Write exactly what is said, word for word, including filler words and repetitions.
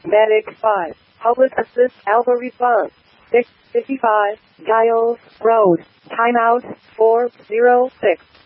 Medic five. Public Assist Alpha Response. six fifty-five. Giles Road. Timeout four zero six.